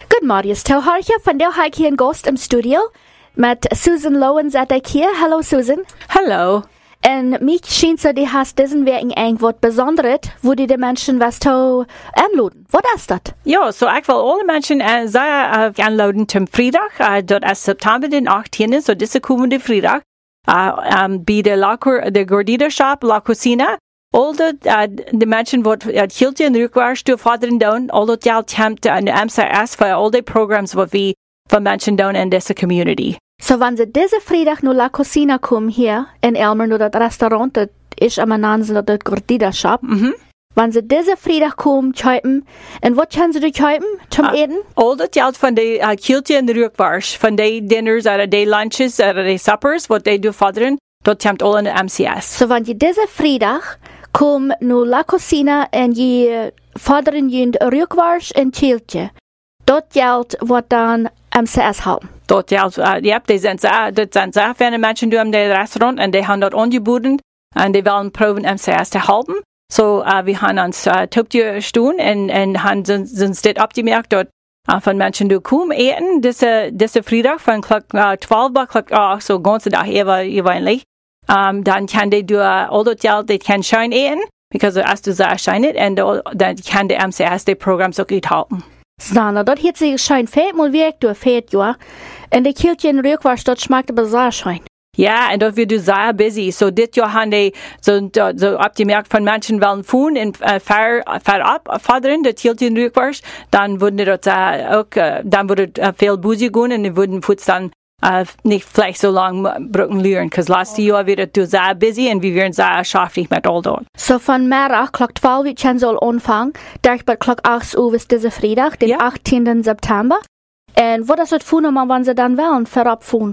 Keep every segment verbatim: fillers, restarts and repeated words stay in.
Good morning, Stel Harja. Vandaag heb ik hier een gast im studio met Susan Lowen zat ik hier. Hallo Susan. Hallo. En mich scheint so, die hast diesen Werken irgendwas Besonderes, wo die die Menschen was to anladen. Was ist das? Ja, so ich will alle Menschen äh, sehr äh, anladen zum Freitag, äh, dort ist September den achtzehnten, so diese kommende Freitag, äh, ähm, bei der La der Gordita Shop, La Cocina. All the, uh, the Menschen, wat het hield in Rukwaars door vaderen doen, all dat geld hebt aan de M C S voor all the programs wat we van Menschen doen in deze community. So, wenn sie diese Freitag nur La Cocina kommen hier in Elmer, nur das Restaurant, das ist am Nansen, das Gordita Shop. Mhm. Wenn sie diese Freitag kommen, kaufen, und was können sie da kaufen zum uh, Eten? All dat geld van de uh, hield in Rukwaars, van de dinners, oder de lunches, oder de suppers, wat they do vaderen, dat hebt all in de M C S. So, wenn je diese Freitag kom nu La Cocina en je vaderen je rukwaars en chiltje. Dat geld wat dan M C S halen. Dat geld, uh, ja, die zijn zo, dat zijn zo fijne mensen die in het restaurant en die hebben dat aangeboden en die willen proberen M C S te helpen. So, uh, we hebben ons uh, topje stoen en, en hebben ons dit opgemerkt dat uh, van mensen die komen eten, deze, deze vrijdag van klok uh, twaalf bij klok acht, so ganze dag eventueel. Um, dan kan die door al dat geld, die kan schijn eten, because als du zo schijnt, en dan kan de M C S die programs ook uithalten. Snana, dat heeft zich schijn vet mal werk door vet jaar, en de kieltje in rukwaars, dat smaakt bazaar schijn. Ja, en dat we dus zeer busy. So dit jaar hebben die zo, zo opgemerkt van mensen willen voeren en uh, ver, ver op vaderen, dat hield in rukwaars, dan worden dat uh, ook, uh, dan wordt het uh, veel busy gaan en die worden voets dan Uh, nicht vielleicht so lang brauchen lernen, because last okay. Jahr wird es sehr busy und wir werden sehr beschäftigt mit all dort. So von Mittag, Klock zwölf, wir können so anfangen, durch bei Klock acht Uhr ist dieser Freitag, den ja. achtzehnten September. Und was ist das Fundament, wenn sie dann wollen, verabfuhren?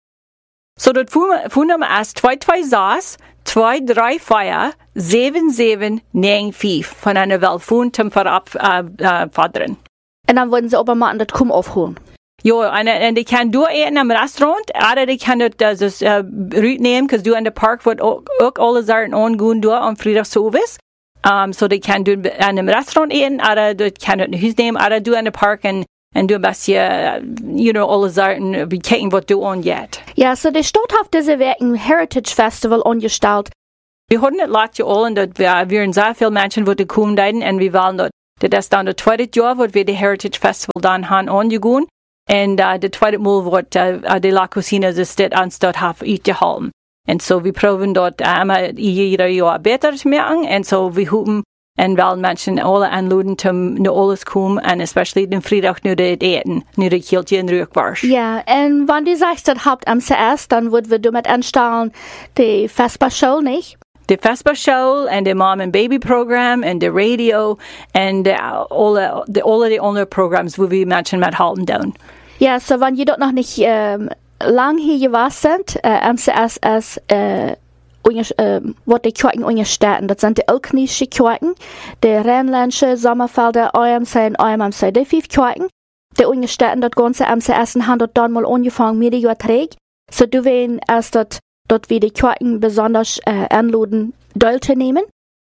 So, das Fundament ist zwei zwei sechs, zwei drei vier, sieben sieben neun fünf von einer Weltfund zum Verabfadern. Und dann wollen sie aber machen, das kommen aufholen. Ja, en, en die kan door eten in een restaurant, oder die kan het dus uh, route nemen, because du in de park wordt ook, ook alle zaken aangaan door om vrijdag service. Um, so die kan doen in een restaurant eten, oder du kan het naar huis nemen, oder du in de park en en du best je, you know, alle zaken bekijken wat du aangeet. Ja, so de stad heeft deze week een Heritage Festival aangesteld. We hadden het laatste jaar al en dat we weer zeer veel mensen worden komen daarin en we willen dat, dat is dan het tweede jaar wat we de Heritage Festival dan gaan aangegaan. En uh, de tweede mal wordt uh, de La Cocina dus dit aanstad heeft uitgehalten. En zo so we proberen dat uh, ieder jaar beter te maken. En zo so we hopen en wel mensen alle aanladen om naar alles komen. En especially de vrijdag nu het eten, nu de kieltje en rukwaars. Ja, en wanneer du sagst, dat hebt M C S, dan worden we damit aanstellen de Vespa-show, niet? De Vespa-show en de Mom and Baby program en de radio en de, alle, de, alle de andere programs waar we mensen met helpen doen. Ja, so wenn je dat nog niet um, lang hier geweest bent, uh, M C S is uh, uh, wat de kerken ondersteunen. Dat zijn de Elknische kerken, de Rheinländische, Sommerfelder, O M C en O M M C. De vijf kerken, die ondersteunen dat ganze M C S en hebben dat dan mal angefangen midden jaar terug. So du wen als dat dat we de kerken besonders uh, aanladen deel te nemen.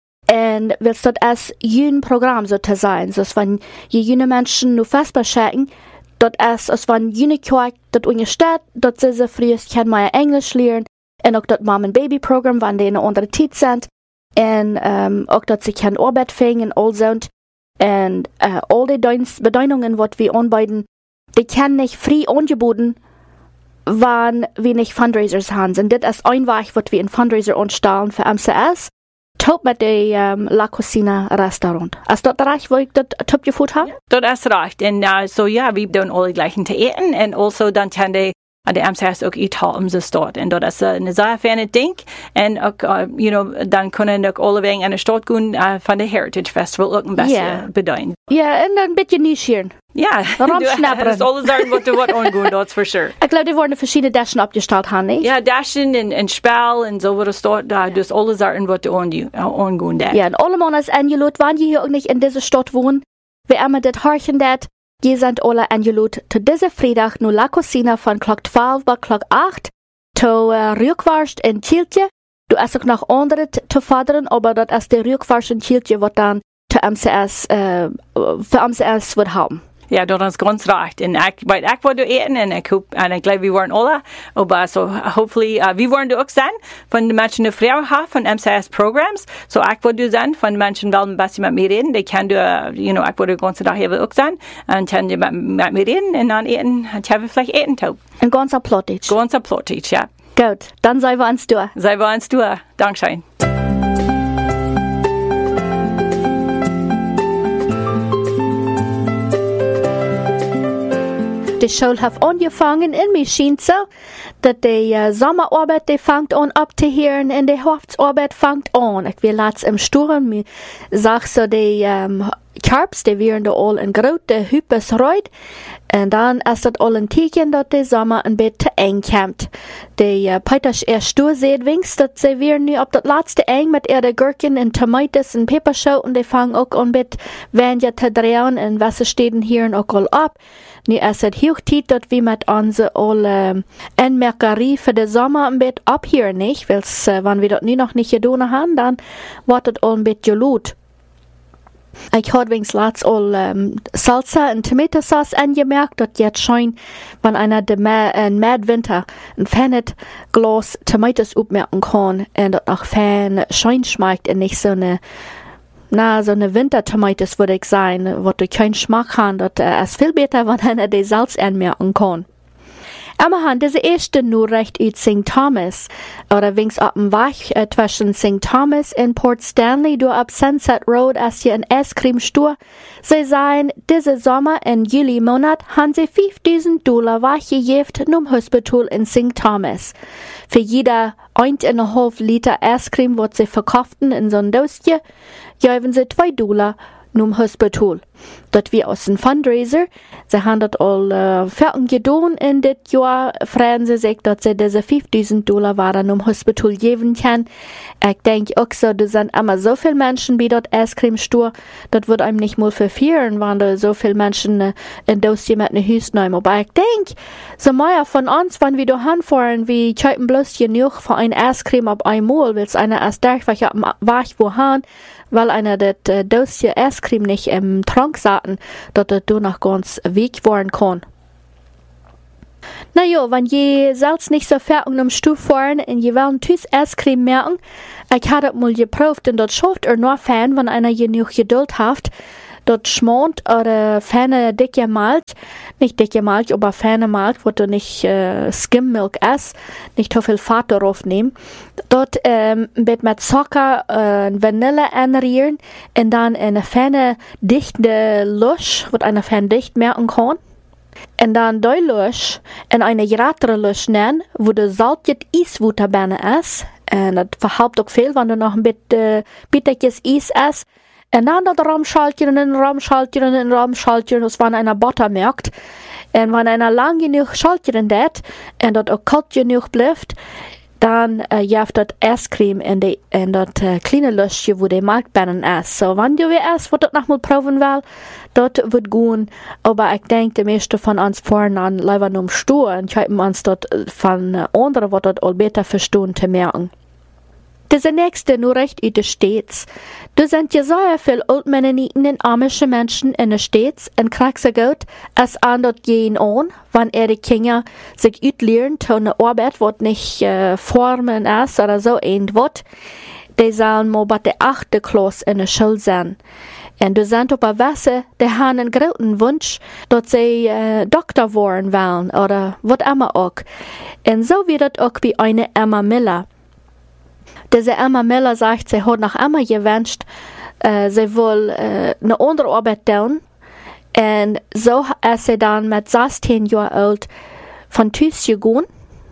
En willst dat als jun Programm so te zijn. Dus wenn je junge mensen nu vast beschädigen, dat is als van jene kerk dat ondersteunt, dat ze ze vroegst kan maar Englisch leren. En ook dat Mom and Baby program, wanneer die in een andere tijd zijn. En um, ook dat ze kan arbeid vinden en al zo. En uh, al die beduidingen wat we aanbieden, die kan niet vrij aangeboden, wanneer we niet fundraisers hebben. En dit is een weg wat we een fundraiser aanstellen voor M C S. Top met de um, La Cocina restaurant. Is dat recht, wat ik dat top gevoerd heb? Ja, dat is recht. En uh, so ja, we doen alle gleichen te eten. En also dan kan de, uh, de M C S ook uithalen ze stad. En dat is uh, een zeer fijne ding. En ook, uh, you know, dan kunnen ook alle wegen in de stad gaan uh, van de Heritage Festival ook een beetje yeah. beduiden. Ja, en dan een beetje nieuwsgierig. Ja, Romsnapperen. Dat is alles zaken wat er wordt aangaan, dat is voor sure. Ik geloof, die worden verschillende dashen opgesteld, han, niet? Ja, dashen en, en spel en zo wordt stad. Uh, dus alle zaken wat er aangaan. Ja, en allemaal is aangeloot, wanneer je hier ook niet in deze stad woont, we immer dit harchen dat, je zijn alle aangeloot te deze vrijdag nu La Cocina van klok twaalf bij klok acht, to uh, rukwaars en chiltje. Du hast ook nog andere te vaderen, maar dat is de rukwaars en chiltje wat dan te M C S, uh, voor M C S wordt houden. Ja, dat is ganz recht. En ik, bij ik wilde eten en ik hoop, en ik geloof we waren alle, maar so hopefully, uh, we worden ook zijn van de mensen die vrouwen hebben van M C S programs. So ik wilde zijn van de mensen wel een beetje met me reden. Die kan uh, you know, ik wilde de ganze dag even ook zijn. En kan je met, met me reden en dan eten, en hebben we vielleicht eten toe. Een ganzer Plottage. Ganzer Plottage, ja. Gut, dann sei wir ans durch. Sei wir ans durch. Dankeschön. Die Schule hat angefangen in mir scheint so, dass die uh, Sommerarbeit, die fängt an abzuhören und die Hauptarbeit fängt an. Ich will jetzt im Sturm, mir sag so, die um, Karbs, die werden da all in grote Hüppes reut. Und dann ist das all ein Teken, dass der Sommer ein bisschen eng kommt. Die uh, Peters erst durchsehen wenigstens, dass sie werden nu auf das letzte eng mit ihre Gurken und Tomatoes und Peperschoten und die fangen auch an mit Wände zu drehen und was steht hier und auch all ab. Nu is het heel tijd dat we met onze alle aanmerkerie voor de zomer een beetje abhören, nicht? Weil, uh, wenn wir das nu noch nicht gedaan haben, dann wordt het al een beetje laut. Ich had wenigstens laatst al um, Salsa und Tomatensauce angemerkt, dat jetzt schon, wenn einer de Ma- in Mädwinter ein feines Glas Tomatoes aufmerken kann und das noch fein schön schmeckt und nicht so eine Na, so eine Wintertomates würde ich sagen, wo du keinen Geschmack haben, das äh, ist viel besser, wenn einer die Salz anmerken kann. Aber han diese erste nur recht uit Sankt Thomas, oder wings ab dem Weg äh, zwischen Sankt Thomas und Port Stanley durch ab Sunset Road, als je ein Eiscreme-Stur. Sie sagen, diese Sommer in Juli Monat haben sie fünftausend Dollar weggegeben num Hospital in Sankt Thomas. Für jeder eineinhalb Liter Eiscreme, was sie verkauften in so ein Dosje, geben sie zwei Dollar num Hospital. Dat wir aus dem Fundraiser, sie haben das all uh, fertig getan in dit Jahr, freuen sie sich, dass sie diese fünftausend Dollar waren num Hospital geben können. Ich denke auch so, da sind immer so viele Menschen bei dort Eiscreme-Stur, das wird einem nicht mal verfehlen, wenn da so viele Menschen uh, in Dossier mit einem Haus nehmen. Aber ich denke, so mehr von uns, wenn wir da hinfahren, wir kaufen bloß genug für ein Eiscreme auf einmal, weil es einer erst durch, was ich am Weg wohin, weil einer das äh, Dossier Eiscreme nicht im Trank saßen, dass das da noch ganz weg worden kann. Na ja, wenn je selbst nicht so fertig am Stuhl fahren und je wollen tüß Eiscreme merken, ich habe das mal geprüft und das schafft er nur Fan, wenn einer genug Geduld hat, dat schmont oder feine dicke Milch, nicht dicke Milch, aber feine Milch, wo du nicht äh, Skimmilk isst, nicht so viel Fett darauf nehmen. Dort ähm, mit mit Zucker äh, Vanille anrühren und dann eine feine dichte Lusch, wo einer fein dicht merken kann. Und dann die Lusch in eine größere Lusch nehmen, wo der salzige Eiswutter ist. Und das verhält auch viel, wenn du noch ein bisschen äh, bitterches Eis isst. Und dann das Rahmschaltchen und Rahmschaltchen und Rahmschaltchen, das wenn einer Butter merkt. Und wenn einer lang genug Schaltchen hat und das auch kalt genug bleibt, dann äh, jaft das Eiscreme in, die, in das äh, kleine Löschchen, wo die Milchbeeren ist. So, wenn du wie erst, was das noch mal proben will, das wird gut. Aber ich denke, die meisten von uns fahren dann lieber nur am Stuhl und haben uns das von äh, anderen, was das all besser verstehen, zu merken. Diese nächste nur recht in den States. Da sind ja sehr viele Altmennoniten und amische Menschen in den States und kriegst so gut, als an dort gehen an, wenn ihre Kinder sich utlehren zu einer Arbeit, die nicht äh, formen ist oder so irgendwas. Die sollen mal bei der achte Klasse in der Schule sein. Und da sind aber welche, die haben einen großen Wunsch, dass sie äh, Doktor werden wollen oder was immer auch. Und so wird das auch bei einer Emma Miller. Diese Emma Miller sagt, sie hat nach immer gewünscht, äh, sie will äh, eine andere Arbeit tun. Und so ist sie dann mit sechzehn Jahren alt von Tüß gegangen.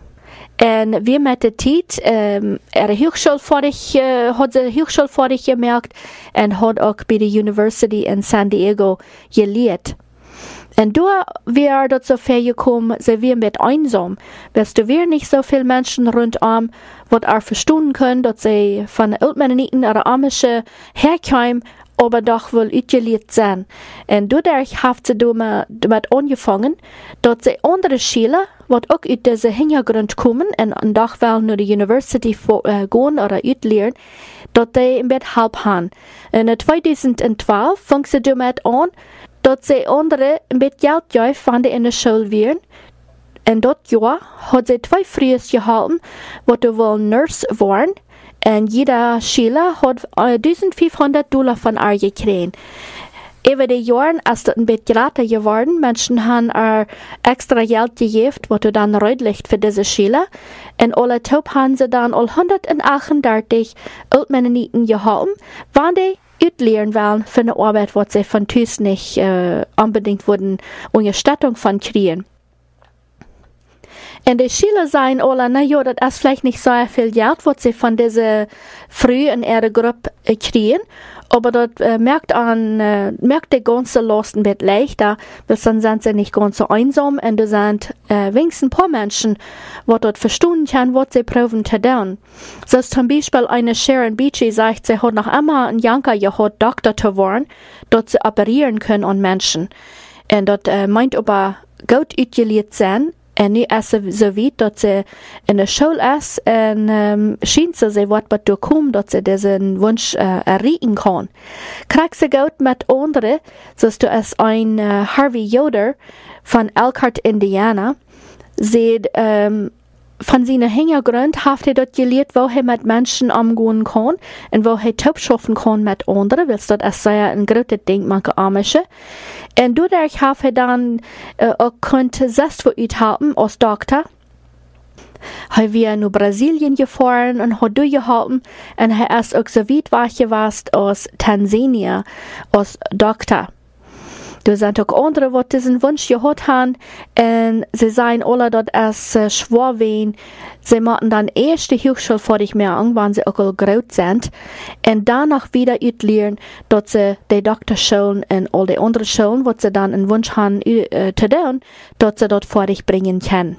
Und wir mit der Zeit, ähm, ihre Hochschule fertig, äh, hat sie Hochschule fertig gemerkt und hat auch bei der University in San Diego gelehrt. Und da wäre das so viel gekommen, sie wären mit einsam, weil du wir nicht so viele Menschen rundum, die auch verstehen können, dass sie von Altmennoniten oder Amische herkommen, aber doch wohl utiliert sind. Und dadurch hat sie damit angefangen, dass sie andere Schüler, die auch aus diesem Hintergrund kommen und, und doch wollen nur die University vor, äh, gehen oder utilieren, dass sie ein bisschen Hilfe haben. In zweitausendzwölf fing sie damit an, dort sie andere mit Geld geef, wann die in der Schule wären. En dat jaar had ze twee vrouwen geholpen, wat er wel nurse waren. En jeder Schüler hat fünfzehnhundert Dollar von ihr gekriegt. Über die Jahre, als das ein bisschen later geworden, Menschen haben er extra Geld gegeben, was er dann reutlicht für diese Schüler. Und alle Top haben sie dann all hundertachtunddreißig Altmennoniten geholpen, wann die utleeren wollen für eine Arbeit, was sie von Tüß nicht äh, unbedingt wurden Unterstattung von kriegen. Und die Schüler sagen alle, na ja, das ist vielleicht nicht so viel Geld, was sie von dieser früh in ihrer Gruppe äh, kriegen, aber das äh, merkt an, äh, merkt die ganze Last ein bisschen leichter, weil dann sind sie nicht ganz so einsam und da sind äh, wenigstens ein paar Menschen, die dort verstehen können, was sie proben zu tun. So zum Beispiel eine Sharon Beachy sagt, sie hat noch immer einen Janker gehabt, Doktor zu werden, dort sie operieren können an Menschen. Und das äh, meint aber gut ausgelegt sein. En nu is ze zo weit dat ze in de school is en um, schijnt ze ze wat wat doorkomt dat ze deze wunsch uh, erreichen kan. Krijgt ze goed met anderen, zoals er is een uh, Harvey Yoder van Elkhart, Indiana. Ze um, van zijn Hintergrund heeft hij dat geleerd, wo hij met mensen omgaan kan en wo hij top schaffen kan met anderen, want dat is zeer een grote ding, manche Amische. En doordat heeft hij dan uh, ook kunt zes voor uithelpen als dokter. Hij weer naar Brazilië gefahren en had doorgeholpen en hij is ook zo weit weg geweest als Tansania als dokter. Er sind auch andere, die diesen Wunsch gehabt haben, und sie sagen alle, dass es äh, schwer wäre. Sie machen dann erst die Hochschule fertig machen, wenn sie auch groß sind, und danach wieder auslernen, dass sie die Doktorschulen und all die anderen Schulen, die sie dann einen Wunsch haben, äh, zu tun, dass sie dort fertig bringen können.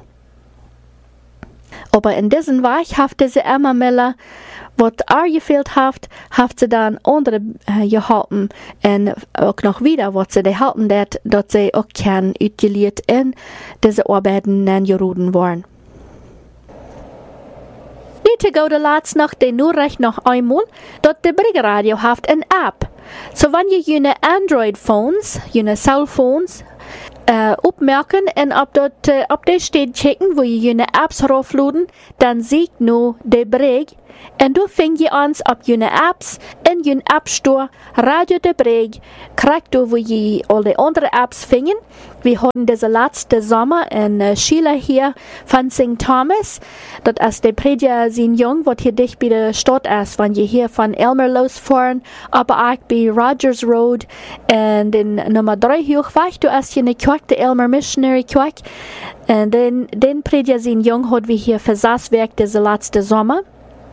Aber in diesem Weg hafte sie immer mehr, was er gefehlt hat, hat sie dann andere äh, geholfen und auch noch wieder, was sie helfen, dass sie auch können utiliert in diese Arbeiten gerufen worden. Nicht go de laatst noch den nur recht noch einmal, dass der Brigaradio hat eine App. So wenn ihr jene Android-Phones, jene Cellphones, Uh, opmerken en op dat uh, op de steed checken wo je je apps raufladen, dan ziet nu de Breg en dan vind je ons op je apps in je App Store Radio de Breg. Krijgt du wo je al die andere apps vinden. We hadden deze laatste zomer een uh, Schüler hier van Saint Thomas. Dat is de Predja zijn jong, wat hier dicht bij de stad is, wanneer je hier van Elmer losfahren, aber ook bij Rogers Road en den nummer drie hoogweg, du is je een kerk, de Elmer Missionary Kerk. En den, den Predja zijn jong had we hier versasswerk deze laatste zomer.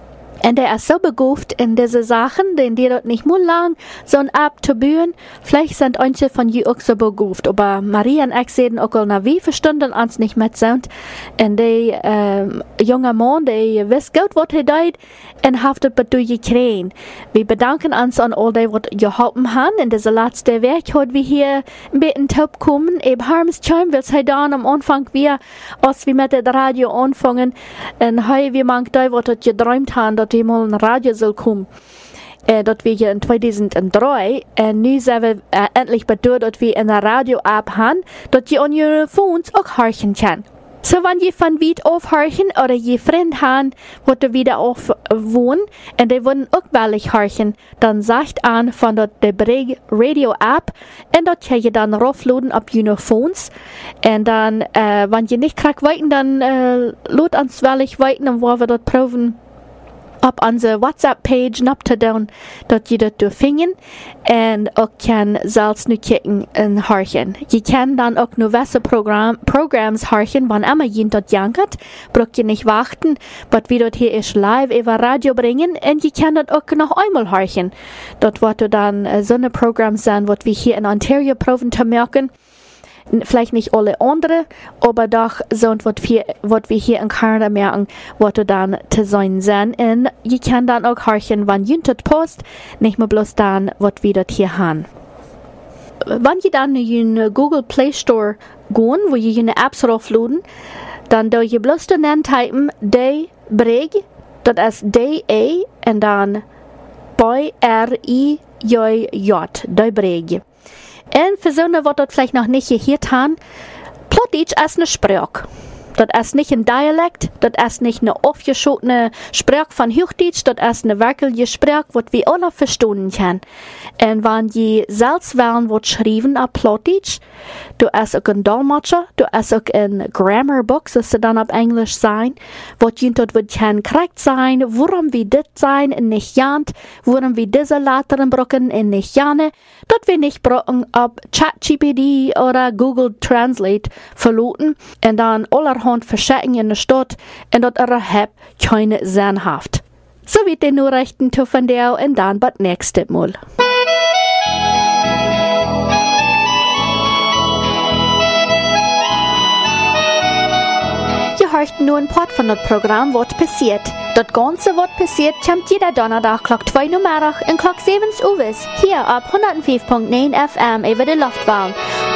En der ist so begabt in diese Sachen, denn die dort nicht mal lang so ein App zu bühen. Vielleicht sind einige von ihr auch so begabt, aber Maria und ich sehen auch na wie verstanden uns nicht mit sind. Und der ähm, junge Mann, der weiß gut, was er tut, und hat das durchgekriegt. Wir bedanken uns an all die, die geholfen haben. In dieser letzten Werk hat wir hier ein bisschen taub kommen. Eben Harms Chime, weil sie dann am Anfang wir, als wir mit dem Radio anfangen, und heute wir manchen die, die das geträumt haben, dass die mal ein Radio soll kommen. Äh, dat wir hier in tweeduizend drie en nu zijn we uh, endlich bedoeld dat we een radio-app hebben, dat je aan je phones ook horchen kan. So, wenn je von weit auf horchen oder je Freund haben, wo du wieder auf wohnen, und die wollen auch wellig horchen, dann sagt an von der Breg Radio App, und dort kann je dann raufladen auf je phones, und dann, äh, wenn je nicht kriegt weiten, dann, äh, lud uns wellig weiten, und wo wir dort proben, op onze WhatsApp-page naptedown, dat je dat doorvingen en ook kan zelfs nu kijken en harchen. Je kan dan ook nu wesse program, programs harchen, wann immer je dat jankert, braucht je nicht warten, wat wir dort hier ist live über Radio bringen en je kan dat ook noch einmal harchen. Dort wird du dann uh, so eine Programm sein, wat wir hier in Ontario proben zu merken. Vielleicht nicht alle andere, aber doch so, was wir, was wir hier in Kanada merken, was du dann zu sein sind. Und ihr könnt dann auch horchen, wann ihr das post, nicht mehr bloß dann, was wir dort hier haben. Wenn ihr dann in den Google Play Store gehen, wo ihr eine Apps raufladen, dann da ihr bloß dann typen, de Breg, das ist D-A, und dann B R I J J, de Breg. Und für so eine, was dort vielleicht noch nicht gehört haben, Plattdeutsch ist eine Sprache. Das ist nicht ein Dialekt, das ist nicht eine aufgeschobene Sprache von Hochdeutsch, das ist eine wirkliche Sprache, die wir alle verstehen können. Und wenn die selbst wollen, was schreiben auf Plattdeutsch, du hast auch ein Dolmetscher, du hast auch ein Grammar Book, das sie dann auf Englisch sein, was jemand wird kann korrekt sein, warum wir das sein und nicht jant, warum wir diese Lettern brauchen und nicht jane, das wir nicht brauchen, ob ChatGPT oder Google Translate verloten und dann allerhand verschicken in der Stadt und dort ihre Hab keine Sinn haft. So wird die Nachrichten von dir und dann bis nächstes Mal. Ihr hört nur ein Part von das Programm «Was passiert». Das Ganze, was passiert, kommt jeder Donnerstag Klock zwei Uhr Mittag und Klock sieben Uhr hier auf hundertfünf Komma neun F M über die Luftwellen.